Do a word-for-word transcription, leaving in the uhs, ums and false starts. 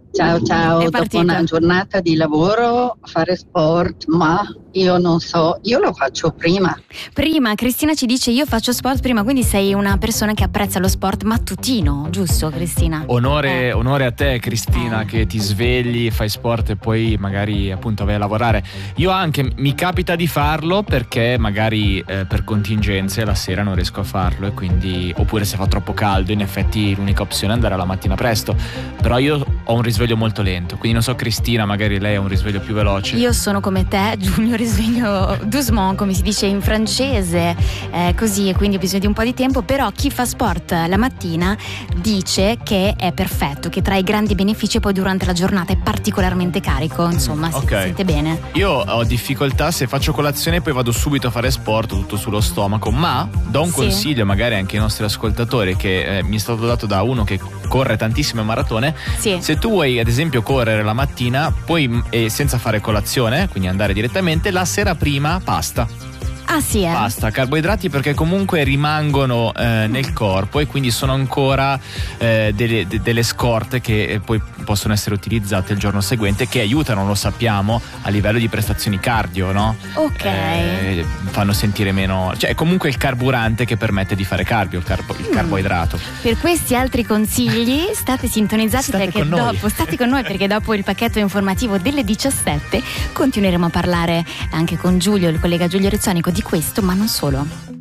Ciao ciao, È dopo partita. una giornata di lavoro fare sport, ma io non so, io lo faccio prima. Prima Cristina ci dice io faccio sport prima, quindi sei una persona che apprezza lo sport mattutino, giusto Cristina? Onore, Eh. onore a te Cristina, Eh. che ti svegli, fai sport e poi magari appunto vai a lavorare. Io anche mi capita di farlo perché magari eh, per contingenze la sera non riesco a farlo e quindi, oppure se fa troppo caldo, in effetti l'unica opzione è andare alla mattina presto. Però io ho un risveglio molto lento, quindi non so Cristina, magari lei ha un risveglio più veloce. Io sono come te, Giulio, risveglio doucement, come si dice in francese, eh, così, e quindi ho bisogno di un po' di tempo. Però chi fa sport la mattina dice che è perfetto, che trae grandi benefici e poi durante la giornata è particolarmente carico, insomma, Mm, si ok. sente bene. Io ho difficoltà se faccio colazione e poi vado subito a fare sport, tutto sullo stomaco, ma do un Sì. consiglio magari anche ai nostri ascoltatori, che eh, mi è stato dato da uno che corre tantissime maratone. Sì. Se tu vuoi ad esempio correre la mattina, poi mm, e senza fare colazione, quindi andare direttamente, la sera prima pasta. Ah sì, eh? Pasta, carboidrati, perché comunque rimangono eh, nel corpo e quindi sono ancora eh, delle, de- delle scorte che eh, poi possono essere utilizzate il giorno seguente, che aiutano, lo sappiamo, a livello di prestazioni cardio, no? Ok. Eh, fanno sentire meno, cioè è comunque il carburante che permette di fare cardio, il, carbo- il Mm. carboidrato. Per questi altri consigli state sintonizzati, State perché con noi. dopo state con noi perché dopo il pacchetto informativo delle diciassette continueremo a parlare anche con Giulio, il collega Giulio Rezzonico, di questo, ma non solo.